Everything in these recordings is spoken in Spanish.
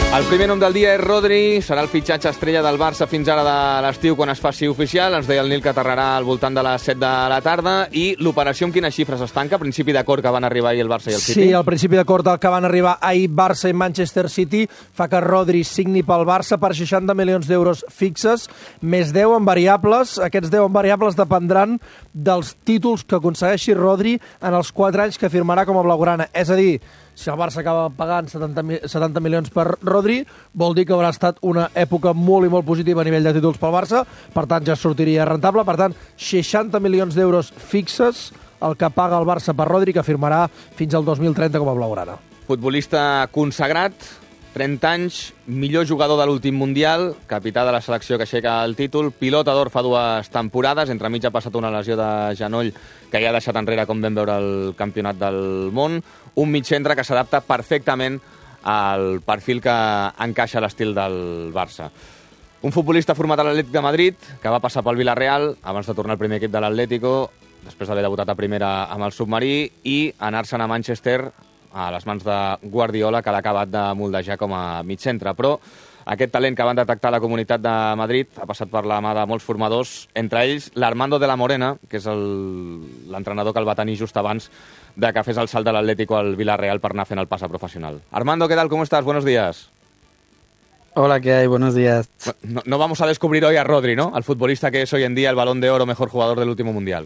El primer nom del dia és Rodri, serà el fitxatge estrella del Barça fins ara de l'estiu quan es faci oficial. Ens deia el Nil que aterrarà al voltant de les 7 de la tarda. I l'operació amb quines xifres es tanca? Principi d'acord que van arribar ahir el Barça i el City? Sí, el principi d'acord al que van arribar ahir Barça i Manchester City fa que Rodri signi pel Barça per 60 milions d'euros fixes, més 10 en variables. Aquests 10 en variables dependran dels títols que aconsegueixi Rodri en els 4 anys que firmarà com a blaugrana. És a dir, si el Barça acaba pagant 70 milions per Rodri, vol dir que haurà estat una època molt i molt positiva a nivell de títols pel Barça, per tant ja sortiria rentable. Per tant, 60 milions d'euros fixes el que paga el Barça per Rodri, que firmarà fins al 2030 com a blaugrana. Futbolista consagrat, 30 anys, millor jugador de l'últim Mundial, capità de la selecció que aixeca el títol, pilota d'or fa 2 temporades, entremig ha passat una lesió de genoll que ja ha deixat enrere, com vam veure, el campionat del món, un mitjcentre que s'adapta perfectament al perfil que encaixa a l'estil del Barça. Un futbolista format a l'Atlètic de Madrid, que va passar pel Villarreal abans de tornar al primer equip de l'Atlético, després d'haver debutat a primera amb el submarí, i anar-se'n a Manchester a les mans de Guardiola, que l'ha acabat de moldejar com a mitjcentre. Però aquest talent que van detectar la Comunitat de Madrid ha passat per la mà de molts formadors, entre ells l'Armando de la Morena, que és l'entrenador que el va tenir just abans de que fes el salt de l'Atlético al Villarreal per anar fent el pas a professional. Armando, ¿qué tal? ¿Cómo estás? Buenos días. Hola, ¿qué hay? Buenos días. No vamos a descubrir hoy a Rodri, ¿no? Al futbolista que es hoy en día el Balón de Oro, mejor jugador del último Mundial.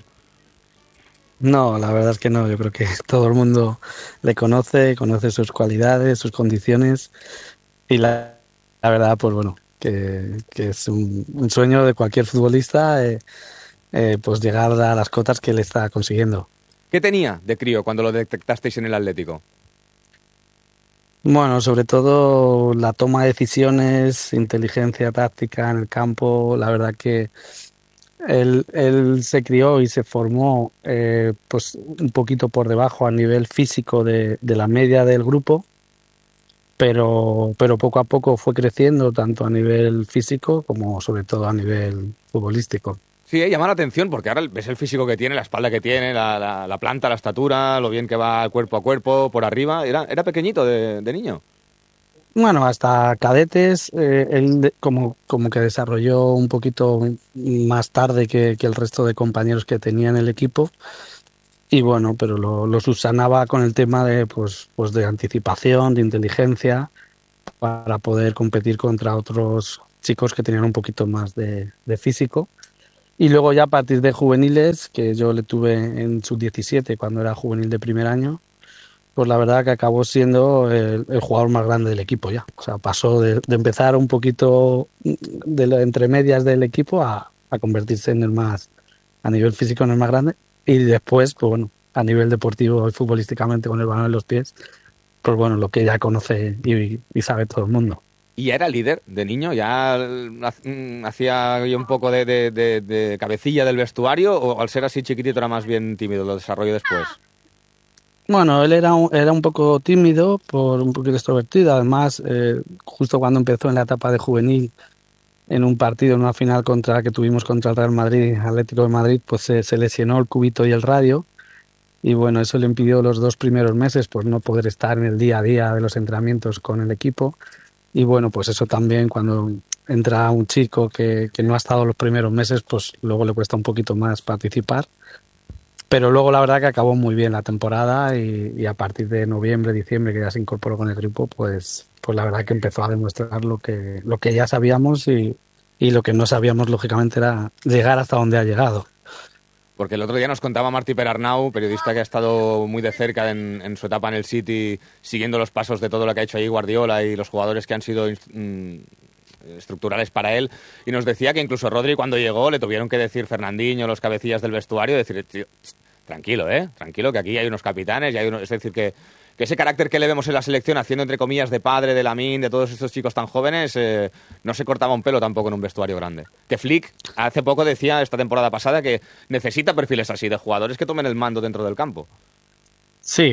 No, la verdad es que no. Yo creo que todo el mundo le conoce sus cualidades, sus condiciones, y la verdad, pues bueno, que es un sueño de cualquier futbolista, pues llegar a las cotas que él está consiguiendo. ¿Qué tenía de crío cuando lo detectasteis en el Atlético? Bueno, sobre todo la toma de decisiones, inteligencia táctica en el campo. La verdad que él se crió y se formó pues un poquito por debajo a nivel físico de la media del grupo, pero poco a poco fue creciendo tanto a nivel físico como sobre todo a nivel futbolístico. Sí, llama la atención porque ahora ves el físico que tiene, la espalda que tiene, la planta, la estatura, lo bien que va cuerpo a cuerpo, por arriba. Era pequeñito de niño. Bueno, hasta cadetes, él como que desarrolló un poquito más tarde que el resto de compañeros que tenía en el equipo. Y bueno, pero lo subsanaba con el tema de pues de anticipación, de inteligencia, para poder competir contra otros chicos que tenían un poquito más de físico. Y luego ya a partir de juveniles, que yo le tuve en sub-17 cuando era juvenil de primer año, pues la verdad que acabó siendo el jugador más grande del equipo ya. O sea, pasó de empezar un poquito entre medias del equipo a convertirse en el más, a nivel físico, en el más grande. Y después, pues bueno, a nivel deportivo y futbolísticamente con el balón en los pies, pues bueno, lo que ya conoce y sabe todo el mundo. ¿Y ya era líder de niño? ¿Ya hacía un poco de cabecilla del vestuario? ¿O al ser así chiquitito era más bien tímido, lo desarrolló después? Bueno, él era un poco tímido, un poquito extrovertido. Además, justo cuando empezó en la etapa de juvenil, en un partido, en una final que tuvimos contra el Real Madrid, Atlético de Madrid, pues se lesionó el cúbito y el radio. Y bueno, eso le impidió los 2 primeros meses pues no poder estar en el día a día de los entrenamientos con el equipo. Y bueno, pues eso también, cuando entra un chico que no ha estado los primeros meses, pues luego le cuesta un poquito más participar. Pero luego la verdad que acabó muy bien la temporada y a partir de noviembre, diciembre, que ya se incorporó con el grupo, pues la verdad que empezó a demostrar lo que ya sabíamos y lo que no sabíamos, lógicamente, era llegar hasta donde ha llegado. Porque el otro día nos contaba Martí Perarnau, periodista que ha estado muy de cerca en su etapa en el City, siguiendo los pasos de todo lo que ha hecho ahí Guardiola y los jugadores que han sido estructurales para él, y nos decía que incluso Rodri, cuando llegó, le tuvieron que decir Fernandinho, los cabecillas del vestuario, decir, tranquilo, tranquilo, que aquí hay unos capitanes, es decir, que ese carácter que le vemos en la selección, haciendo entre comillas de padre, de Lamine, de todos estos chicos tan jóvenes, no se cortaba un pelo tampoco en un vestuario grande. Que Flick hace poco decía, esta temporada pasada, que necesita perfiles así, de jugadores que tomen el mando dentro del campo. Sí,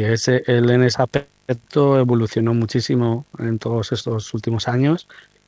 él en ese aspecto evolucionó muchísimo en todos estos últimos años.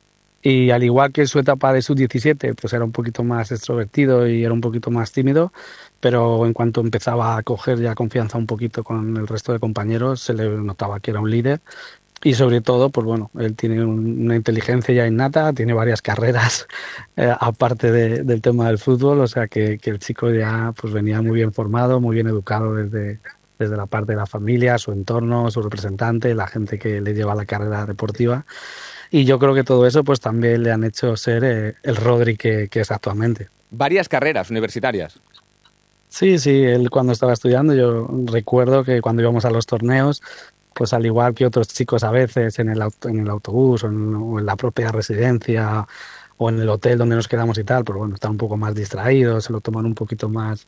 Y al igual que en su etapa de sub-17, pues era un poquito más extrovertido y era un poquito más tímido, pero en cuanto empezaba a coger ya confianza un poquito con el resto de compañeros, se le notaba que era un líder, Y sobre todo, pues bueno, él tiene una inteligencia ya innata, tiene varias carreras aparte del tema del fútbol, o sea que el chico ya pues venía muy bien formado, muy bien educado desde la parte de la familia, su entorno, su representante, la gente que le lleva la carrera deportiva. Y yo creo que todo eso pues también le han hecho ser el Rodri que es actualmente. Varias carreras universitarias. Sí, él cuando estaba estudiando, yo recuerdo que cuando íbamos a los torneos, pues al igual que otros chicos a veces en el autobús o en la propia residencia o en el hotel donde nos quedamos y tal, pues bueno, están un poco más distraídos, se lo toman un poquito más,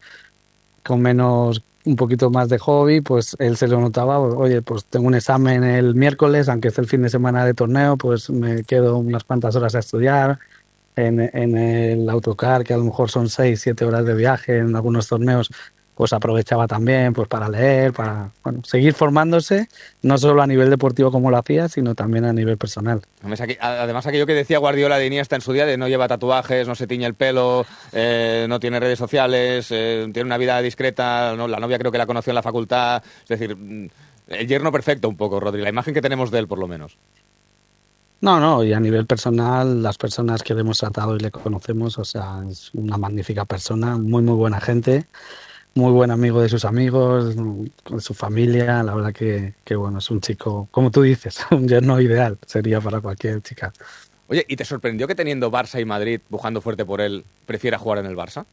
un poquito más de hobby, pues él se lo notaba, oye, pues tengo un examen el miércoles, aunque es el fin de semana de torneo, pues me quedo unas cuantas horas a estudiar en el autocar, que a lo mejor son 6-7 horas de viaje en algunos torneos, pues aprovechaba también pues para leer, para seguir formándose, no solo a nivel deportivo como lo hacía, sino también a nivel personal. Además, aquello que decía Guardiola de Iniesta en su día, de no lleva tatuajes, no se tiñe el pelo, no tiene redes sociales, tiene una vida discreta, ¿no? La novia creo que la conoció en la facultad, es decir, el yerno perfecto un poco, Rodri, la imagen que tenemos de él por lo menos. No, y a nivel personal, las personas que le hemos tratado y le conocemos, o sea, es una magnífica persona, muy buena gente, muy buen amigo de sus amigos, de su familia, la verdad que bueno, es un chico, como tú dices, un yerno ideal, sería para cualquier chica. Oye, ¿y te sorprendió que teniendo Barça y Madrid pujando fuerte por él, prefiera jugar en el Barça?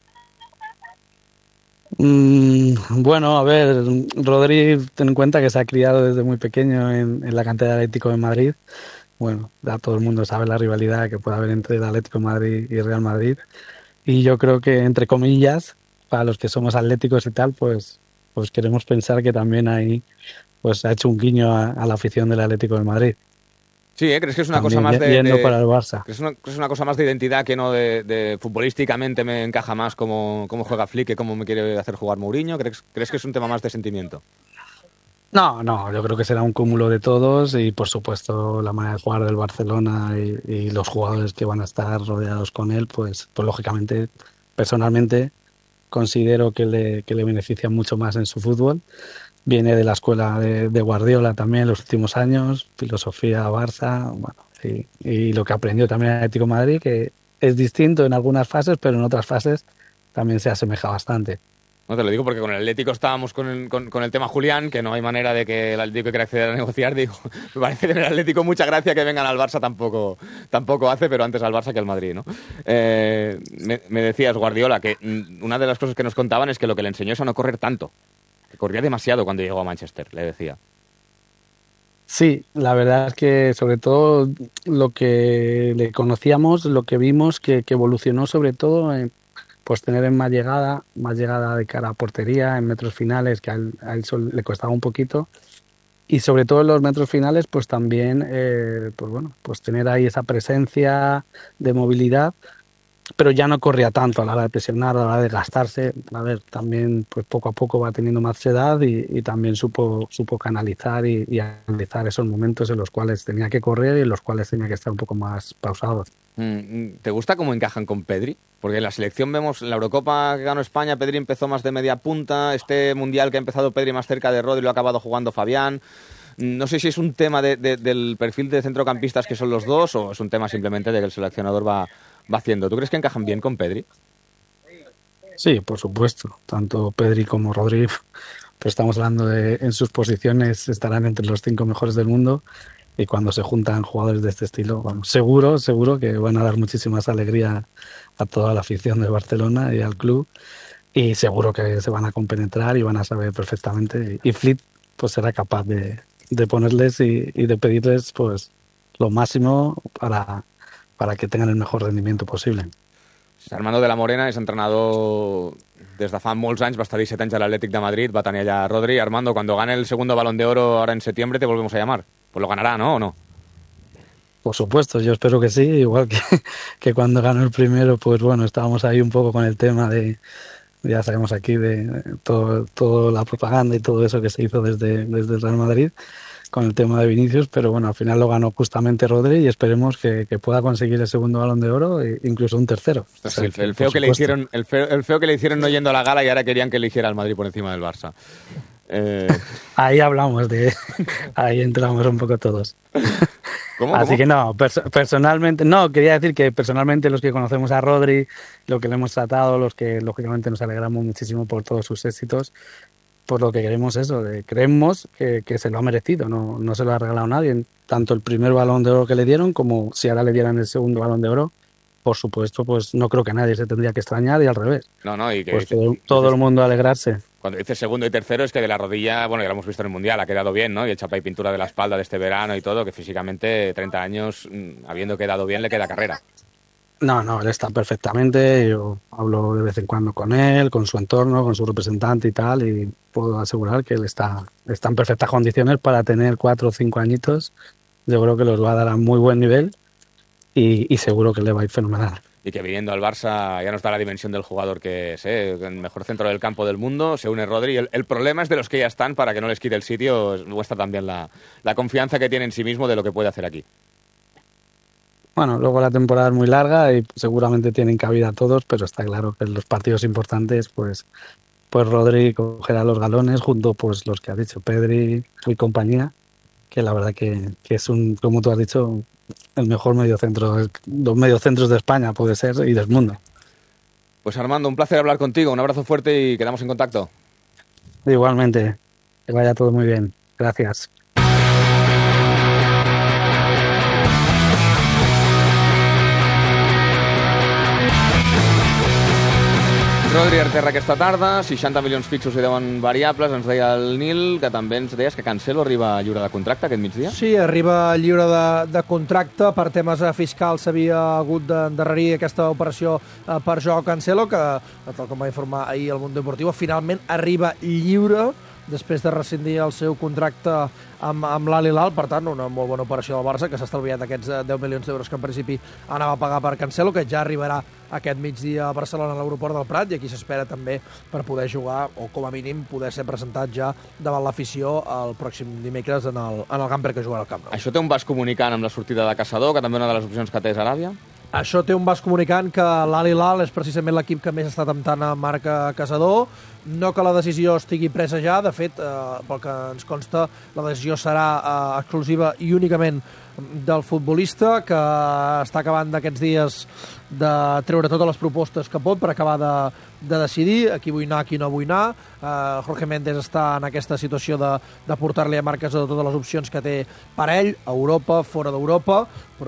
Bueno, a ver, Rodri, ten en cuenta que se ha criado desde muy pequeño en la cantera de Atlético de Madrid. Bueno, ya todo el mundo sabe la rivalidad que puede haber entre el Atlético de Madrid y Real Madrid. Y yo creo que, entre comillas, para los que somos atléticos y tal, pues queremos pensar que también ahí pues ha hecho un guiño a la afición del Atlético de Madrid. Sí, ¿crees que es una también cosa más yendo para el Barça? ¿Crees que es una cosa más de identidad que no de futbolísticamente me encaja más cómo juega Flick que cómo me quiere hacer jugar Mourinho? ¿Crees que es un tema más de sentimiento? No, yo creo que será un cúmulo de todos y por supuesto la manera de jugar del Barcelona y los jugadores que van a estar rodeados con él, pues lógicamente, personalmente considero que le beneficia mucho más en su fútbol. Viene de la escuela de Guardiola también en los últimos años, filosofía Barça, bueno, y lo que aprendió también en Atlético de Madrid, que es distinto en algunas fases, pero en otras fases también se asemeja bastante. No, te lo digo porque con el Atlético estábamos con el tema Julián, que no hay manera de que el Atlético quiera acceder a negociar. Digo, me parece que en el Atlético mucha gracia que vengan al Barça tampoco hace, pero antes al Barça que al Madrid, ¿no? Me decías, Guardiola, que una de las cosas que nos contaban es que lo que le enseñó es a no correr tanto, que corría demasiado cuando llegó a Manchester, le decía. Sí, la verdad es que sobre todo lo que le conocíamos, lo que vimos que evolucionó sobre todo pues tener en más llegada de cara a portería, en metros finales, que a él le costaba un poquito, y sobre todo en los metros finales, pues también, pues tener ahí esa presencia de movilidad, pero ya no corría tanto a la hora de presionar, a la hora de gastarse. A ver, también pues poco a poco va teniendo más edad y también supo canalizar y analizar esos momentos en los cuales tenía que correr y en los cuales tenía que estar un poco más pausado. ¿Te gusta cómo encajan con Pedri? Porque en la selección vemos, en la Eurocopa que ganó España, Pedri empezó más de media punta, este Mundial que ha empezado Pedri más cerca de Rodri lo ha acabado jugando Fabián. No sé si es un tema del perfil de centrocampistas que son los dos o es un tema simplemente de que el seleccionador va haciendo. ¿Tú crees que encajan bien con Pedri? Sí, por supuesto. Tanto Pedri como Rodri, pues estamos hablando en sus posiciones estarán entre los 5 mejores del mundo y cuando se juntan jugadores de este estilo, seguro que van a dar muchísimas alegría a toda la afición de Barcelona y al club y seguro que se van a compenetrar y van a saber perfectamente y Flick pues será capaz de ponerles y de pedirles pues lo máximo para que tengan el mejor rendimiento posible. Armando de la Morena és entrenador des de fa molts anys, va estar 17 anys a l'Atlètic de Madrid, va tenir allà Rodri. Armando, cuando gane el segundo Balón de Oro ahora en septiembre te volvemos a llamar. Pues lo ganará, ¿no? ¿O no? Por supuesto, yo espero que sí, igual que cuando ganó el primero, pues bueno, estábamos ahí un poco con el tema de, ya sabemos aquí, de todo la propaganda y todo eso que se hizo desde el Real Madrid con el tema de Vinicius, pero bueno, al final lo ganó justamente Rodri y esperemos que pueda conseguir el segundo Balón de Oro e incluso un tercero. O sea, el feo que le hicieron no yendo a la gala y ahora querían que eligiera al Madrid por encima del Barça. Ahí hablamos ahí entramos un poco todos. Así que no, personalmente, no, quería decir que personalmente los que conocemos a Rodri, lo que le hemos tratado, los que lógicamente nos alegramos muchísimo por todos sus éxitos, por lo que queremos creemos que se lo ha merecido, no se lo ha regalado nadie, tanto el primer Balón de Oro que le dieron como si ahora le dieran el segundo Balón de Oro, por supuesto, pues no creo que nadie se tendría que extrañar y al revés. No, y que pues todo el mundo alegrarse. Cuando dices segundo y tercero es que de la rodilla, bueno, ya lo hemos visto en el Mundial, ha quedado bien, ¿no? Y el chapa y pintura de la espalda de este verano y todo, que físicamente 30 años, habiendo quedado bien, le queda carrera. No, él está perfectamente, yo hablo de vez en cuando con él, con su entorno, con su representante y tal, y puedo asegurar que él está en perfectas condiciones para tener 4 o 5 añitos. Yo creo que los va a dar a muy buen nivel y seguro que le va a ir fenomenal. Y que viniendo al Barça ya nos da la dimensión del jugador que es, el mejor centro del campo del mundo, se une Rodri. El problema es de los que ya están, para que no les quite el sitio, muestra también la confianza que tiene en sí mismo de lo que puede hacer aquí. Bueno, luego la temporada es muy larga y seguramente tienen cabida todos, pero está claro que en los partidos importantes, pues Rodri cogerá los galones junto pues los que ha dicho Pedri y compañía, que la verdad que es como tú has dicho, el mejor mediocentro, los mediocentros de España puede ser y del mundo. Pues Armando, un placer hablar contigo, un abrazo fuerte y quedamos en contacto. Igualmente, que vaya todo muy bien. Gracias. Rodri Arterra aquesta tarda, 60 milions fixos i 10 variables. Ens deia el Nil, que també ens deies que Cancelo arriba lliure de contracte aquest migdia. Sí, arriba lliure de contracte. Per temes fiscals s'havia hagut d'endarrerir aquesta operació per Joao Cancelo, que, tal com va informar ahir el Mundo Deportivo, finalment arriba lliure després de rescindir el seu contracte amb l'Al-Hilal. Per tant, una molt bona operació del Barça, que s'ha estalviat aquests 10 milions d'euros que en principi anava a pagar per Cancelo, que ja arribarà aquest migdia a Barcelona a l'aeroport del Prat, i aquí s'espera també per poder jugar, o com a mínim poder ser presentat ja davant l'afició el pròxim dimecres en el Gamper, que jugarà al Camp Nou. Això té un vas comunicant amb la sortida de Caçador, que també una de les opcions que té és Aràbia? Això té un vas comunicant que l'Al-Hilal és precisament l'equip que més està temptant a Marc Caçador. No que la decisió estigui presa ja, de fet, pel que ens consta, la decisió serà exclusiva i únicament del futbolista, que està acabant d'aquests dies de treure totes les propostes que pot per acabar de decidir a qui vull anar, a qui no vull anar. Jorge Méndez està en aquesta situació de portar-li a Marc Caçador totes les opcions que té per ell, a Europa, fora d'Europa,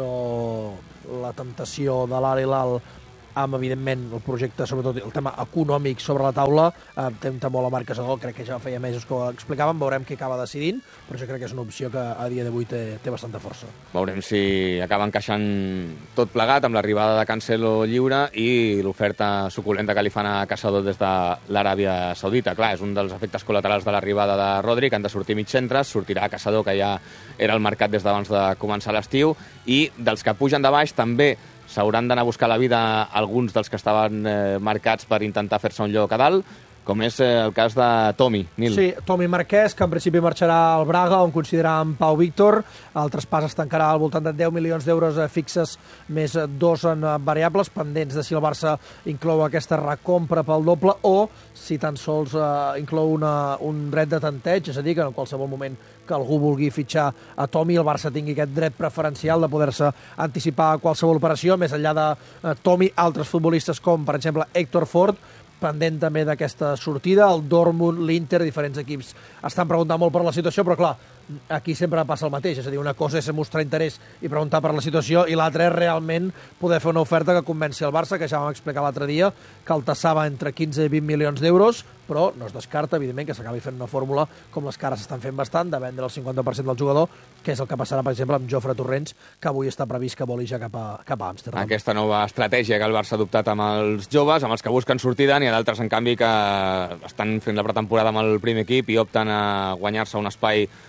però la temptació de l'Al-Hilal amb, evidentment, el projecte, sobretot el tema econòmic sobre la taula, tempta molt a Marc Caçador. Crec que ja feia mesos que ho explicàvem, veurem què acaba decidint, però jo crec que és una opció que a dia d'avui té bastanta força. Veurem si acaba encaixant tot plegat amb l'arribada de Cancelo lliure i l'oferta suculenta que li fan a Caçador des de l'Aràbia Saudita. Clar, és un dels efectes col·laterals de l'arribada de Rodri, que han de sortir mig centres, sortirà Caçador, que ja era al mercat des d'abans de començar l'estiu, i dels que pugen de baix també s'hauran d'anar a buscar la vida alguns dels que estaven marcats per intentar fer-se un lloc a dalt, com és el cas de Tomi, Nil. Sí, Tomi Marquès, que en principi marxarà al Braga, on consideràvem Pau Víctor. El traspàs es tancarà al voltant de 10 milions d'euros fixes, més 2 en variables, pendents de si el Barça inclou aquesta recompra pel doble o si tan sols inclou un dret de tanteig, és a dir, que en qualsevol moment que algú vulgui fitxar a Tomi, el Barça tingui aquest dret preferencial de poder-se anticipar a qualsevol operació. Més enllà de Tomi, altres futbolistes com, per exemple, Héctor Ford, pendent també d'aquesta sortida. El Dortmund, l'Inter, diferents equips estan preguntant molt per la situació, però clar, aquí sempre passa el mateix, és a dir, una cosa és mostrar interès i preguntar per la situació, i l'altra és realment poder fer una oferta que convenci el Barça, que ja vam explicar l'altre dia, que el tassava entre 15 i 20 milions d'euros, però no es descarta, evidentment, que s'acabi fent una fórmula com les que ara s'estan fent bastant, de vendre el 50% del jugador, que és el que passarà, per exemple, amb Jofre Torrents, que avui està previst que voli ja cap a Amsterdam. Aquesta nova estratègia que el Barça ha adoptat amb els joves, amb els que busquen sortida, n'hi ha d'altres, en canvi, que estan fent la pretemporada amb el primer equip i opten a guanyar-se un espai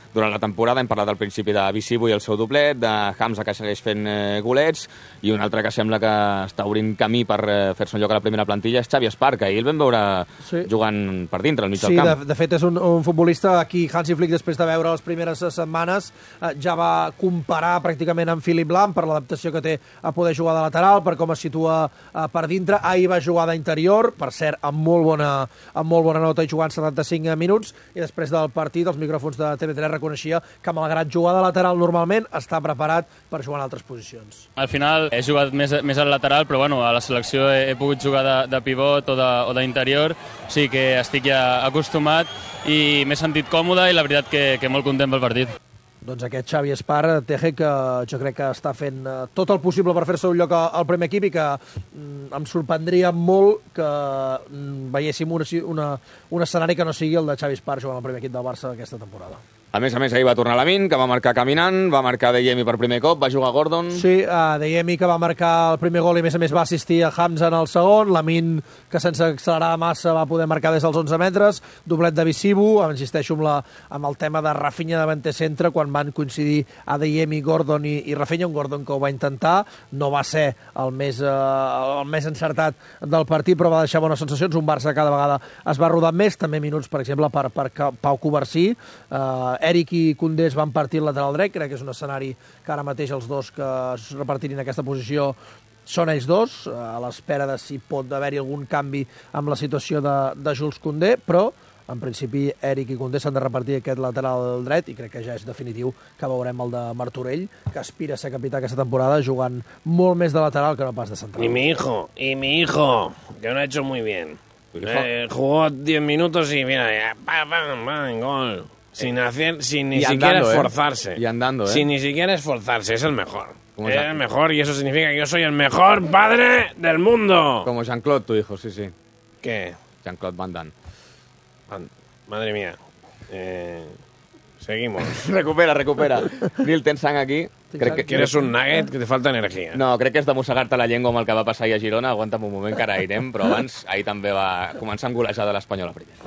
durant la temporada. Hem parlat al principi de Visibu i el seu doblet, de Hamza, que segueix fent golets, i un altre que sembla que està obrint camí per fer-se un lloc a la primera plantilla és Xavi Esparca. Ahir el vam veure jugant per dintre, al mig del camp. Sí, de fet és un futbolista aquí Hansi Flick, després de veure les primeres setmanes, ja va comparar pràcticament amb Philipp Lahm per l'adaptació que té a poder jugar de lateral, per com es situa per dintre. Ahir va jugar d'interior, per cert, amb molt bona nota i jugant 75 minuts, i després del partit els micròfons de TV3 reconeixia que, malgrat jugar de lateral normalment, està preparat per jugar en altres posicions. Al final he jugat més al lateral, però bueno, a la selecció he pogut jugar de pivot o d'interior, o sigui que estic ja acostumat i m'he sentit còmode i la veritat que molt content pel partit. Doncs aquest Xavi Espar, Teje, que jo crec que està fent tot el possible per fer-se un lloc al primer equip, i que em sorprendria molt que veiéssim un escenari que no sigui el de Xavi Espar jugant al primer equip del Barça aquesta temporada. A més, ahir va tornar Lamin, que va marcar caminant, va marcar Deyemi per primer cop, va jugar Gordon... Sí, Deyemi, que va marcar el primer gol i, a més va assistir a Hamza en el segon, Lamin, que sense accelerar massa va poder marcar des dels 11 metres, doblet de Visibu, insisteixo amb el tema de Rafinha davant centre, quan van coincidir a Deyemi, Gordon i Rafinha, un Gordon que ho va intentar, no va ser el més encertat del partit, però va deixar bones sensacions, un Barça cada vegada es va rodar més, també minuts, per exemple, per Pau Covarsí, Eric i Koundé es van partir el lateral dret, crec que és un escenari que ara mateix els dos que es repartirin en aquesta posició són ells dos, a l'espera de si pot haver-hi algun canvi amb la situació de Jules Koundé, però en principi Eric i Koundé s'han de repartir aquest lateral dret, i crec que ja és definitiu que veurem el de Martorell, que aspira a ser capità aquesta temporada, jugant molt més de lateral que no pas de central. Y mi hijo, que lo ha hecho muy bien. Jugó 10 minutos y mira, gol. Sin ni siquiera esforzarse. Y andando, Sin ni siquiera esforzarse, es el mejor. Es el mejor, y eso significa que yo soy el mejor padre del mundo. Como Jean-Claude, tu hijo, sí. ¿Qué? Jean-Claude Van Damme. Madre mía. Seguimos. Recupera. Nil, tens sang aquí? ¿Quieres un nugget? Que te falta energia. No, crec que és de mossegar-te la llengua amb el que va passar ahir a Girona. Aguanta'm un moment, que ara irem, però abans, ahir també va començar amb golejada l'Espanyol a primera.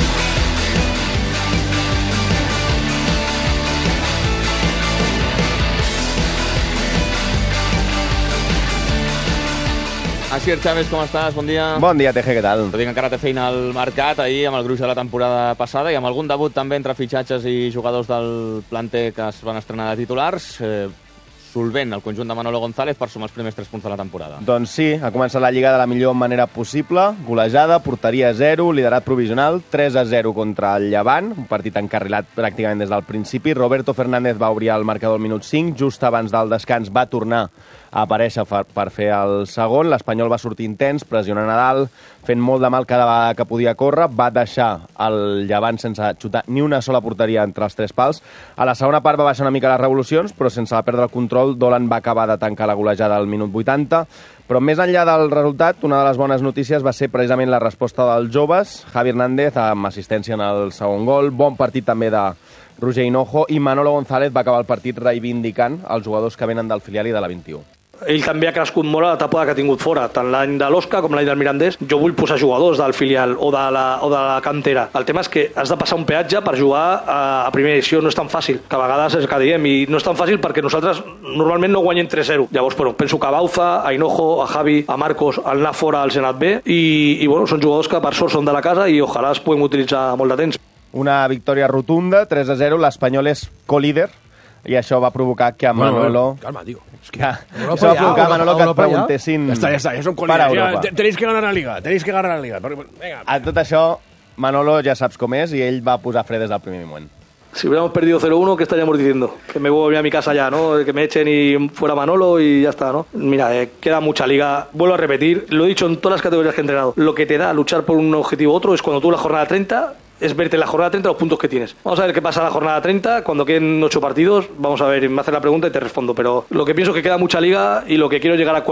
Asier Chávez, com estàs? Bon dia. Bon dia, Teje, què tal? Tot i que encara té feina al mercat, ahir amb el gruix de la temporada passada i amb algun debut també entre fitxatges i jugadors del planter que es van estrenar de titulars, solvent el conjunt de Manolo González per sumar els primers 3 punts de la temporada. Doncs sí, ha començat la Lliga de la millor manera possible, golejada, porteria 0, liderat provisional, 3-0 contra el Llevant, un partit encarrilat pràcticament des del principi. Roberto Fernández va obrir el marcador al minut 5, just abans del descans va tornar a aparèixer per fer el segon. L'Espanyol va sortir intens, pressionant a dalt, fent molt de mal cada vegada que podia córrer, va deixar el Llevant sense xutar ni una sola porteria entre els 3 pals. A la segona part va baixar una mica les revolucions, però sense perdre el control, Dolan va acabar de tancar la golejada al minut 80. Però més enllà del resultat, una de les bones notícies va ser precisament la resposta dels joves. Javi Hernández amb assistència en el segon gol, bon partit també de Roger Hinojo, i Manolo González va acabar el partit reivindicant els jugadors que venen del filial i de la 21. Ell també ha crescut molt a la temporada que ha tingut fora, tant l'any de l'Osca com l'any del Mirandés. Jo vull posar jugadors del filial o de la cantera. El tema és que has de passar un peatge per jugar a primera edició, no és tan fàcil, que a vegades és que diem, i no és tan fàcil perquè nosaltres normalment no guanyem 3-0. Llavors, bueno, penso que a Bauza, a Hinojo, a Javi, a Marcos, al anar fora al Senat B, i bueno, són jugadors que per sort són de la casa i ojalà es puguem utilitzar molt de temps. Una victòria rotunda, 3-0, l'Espanyol és co-líder, i això va provocar que a Manolo... Calma, tío. Això va provocar a Manolo que et preguntessin... Ja està, ja som col·líders. Tenéis que ganar la Liga. Venga. A tot això, Manolo ja saps com és, i ell va posar fre des del primer moment. Si hubiéramos perdido 0-1, ¿qué estaríamos diciendo? Que me voy a mi casa ya, ¿no? Que me echen y fuera Manolo y ya está, ¿no? Mira, queda mucha liga. Vuelvo a repetir, lo he dicho en todas las categorías que he entrenado. Lo que te da luchar por un objetivo u otro es cuando tú la jornada 30... es verte en la jornada 30 los puntos que tienes. Vamos a ver qué pasa en la jornada 30, cuando queden 8 partidos, vamos a ver, me haces la pregunta y te respondo, pero lo que pienso es que queda mucha liga y lo que quiero es llegar a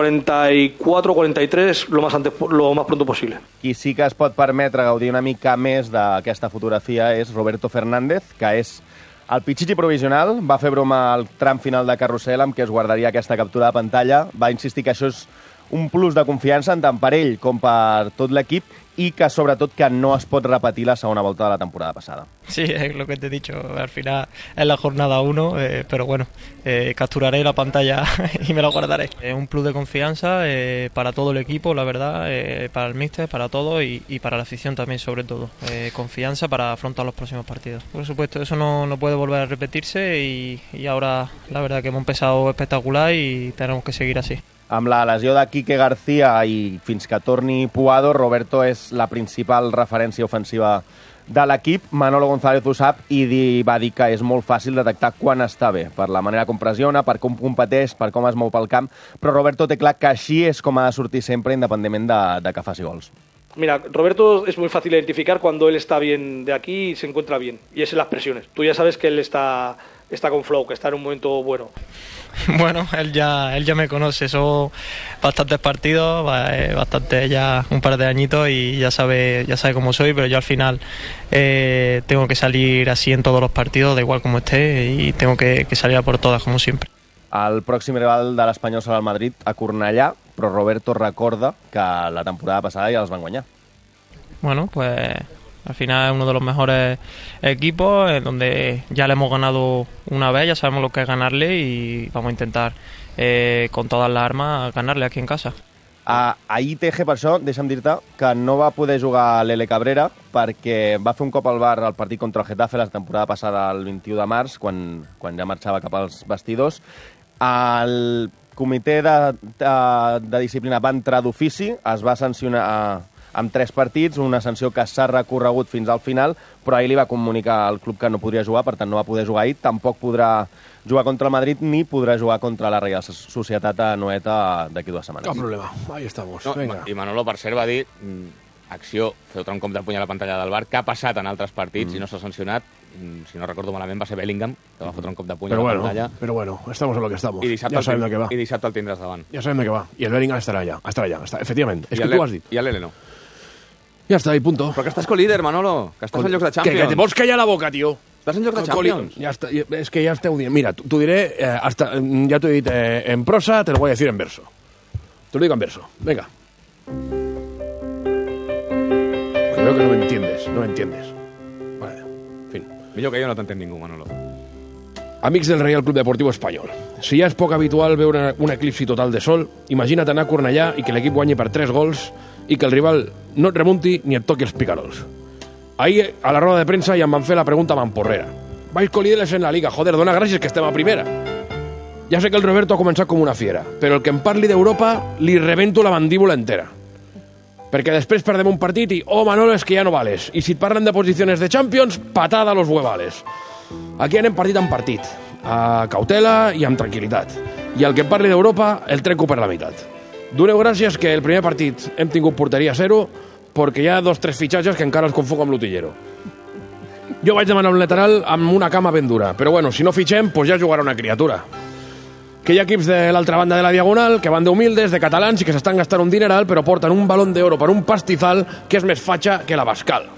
44, 43 lo más pronto posible. Qui sí que es pot permetre gaudir una mica més d'aquesta fotografia és Roberto Fernández, que és el Pichichi provisional, va fer broma al tram final de carrusel amb què es guardaria aquesta captura de pantalla, va insistir que això és un plus de confiança tant per ell com per tot l'equip y que sobretot que no es pot repetir la segunda vuelta de la temporada pasada. Sí, es lo que te he dicho, al final es la jornada 1, pero bueno, capturaré la pantalla y me la guardaré. Es un plus de confianza para todo el equipo, la verdad, para el míster, para todo y para la afición también sobre todo. Confianza para afrontar los próximos partidos. Por supuesto, eso no puede volver a repetirse y ahora la verdad que hemos empezado espectacular y tenemos que seguir así. Amb la lesió de Quique García i fins que torni Puado, Roberto és la principal referència ofensiva de l'equip. Manolo González ho sap i va dir que és molt fàcil detectar quan està bé, per la manera com pressiona, per com competeix, per com es mou pel camp, però Roberto té clar que així és com ha de sortir sempre, independentment de que faci gols. Mira, Roberto es muy fácil identificar cuando él está bien de aquí y se encuentra bien, y es en las presiones. Tú ya sabes que él está con flow, que está en un momento bueno. Bueno, él ya me conoce, son bastantes partidos, bastante ya un par de añitos y ya sabe cómo soy, pero yo al final tengo que salir así en todos los partidos, da igual como esté, y tengo que salir a por todas, como siempre. El pròxim rival de l'Espanyol serà el Madrid a Cornellà, però Roberto recorda que la temporada passada ja els van guanyar. Bueno, pues al final es uno de los mejores equipos, en donde ya le hemos ganado una vez, ya sabemos lo que es ganarle y vamos a intentar con todas las armas ganarle aquí en casa. Ahir TG, per això, deixa'm dir-te que no va poder jugar l'Ele Cabrera perquè va fer un cop al bar al partit contra el Getafe la temporada passada, el 21 de març, quan ja marxava cap als vestidors. El comitè de disciplina va entrar d'ofici, es va sancionar amb 3 partits, una sanció que s'ha recorregut fins al final, però ahir li va comunicar al club que no podria jugar, per tant no va poder jugar ahir, tampoc podrà jugar contra el Madrid ni podrà jugar contra la Real Societat a Noeta d'aquí 2 setmanes. No problema, ahí estamos. No, venga. I Manolo, per cert, va dir acció, fer un cop de puny a la pantalla del bar, que ha passat en altres partits i no s'ha sancionat. Si no recordo malament, va ser Bellingham, que va fotre un cop de puny a la pantalla. Pero bueno, estamos en lo que estamos. I dissabte, ya sabem de què va. I dissabte el tindràs davant. Ja sabem de què va. I el Bellingham estarà allà, efectivament. És que tu has dit. I l'Ele no. Ja està, i punto. Però que estàs co-líder, Manolo, que estàs en llocs de Champions. Que te vols callar la boca, tio. Estàs en llocs de Champions. Ya está, es que ya esteu dient. Mira, t'ho diré, ya te he dit en prosa, te lo voy a decir en verso. Te lo digo en verso. Venga. Creo que no me entiendes. Vale, en fin. Millor que jo no t'entén ningú, Manolo. Amics del Real Club Deportivo Espanyol, si ja és poc habitual veure un eclipsi total de sol, imagina't anar a Cornellà i que l'equip guanyi per 3 gols i que el rival no et remunti ni et toqui els picarols. Ahir, a la roda de premsa, ja em van fer la pregunta mamporrera. Vais colíderes en la Liga, joder, dona gràcies que estem a primera. Ja sé que el Roberto ha començat com una fiera, però el que em parli d'Europa li rebento la mandíbula entera. Perquè després perdem un partit i, oh, Manolo, és que ja no vales. I si et parlen de posicions de Champions, patada a los huevales. Aquí anem partit en partit, a cautela i amb tranquil·litat. I el que em parli d'Europa el trenco per la meitat. Doneu gràcies que el primer partit hem tingut porteria 0 perquè hi ha 2 o 3 fitxatges que encara els confonc amb l'utillero. Jo vaig demanar un lateral amb una cama ben dura, però bueno, si no fitxem, pues ja jugarà una criatura. Que hi ha equips de l'altra banda de la Diagonal que van d'humildes, de catalans i que s'estan gastant un dineral però porten un balón d'oro per un pastizal que és més fatxa que la Bascal.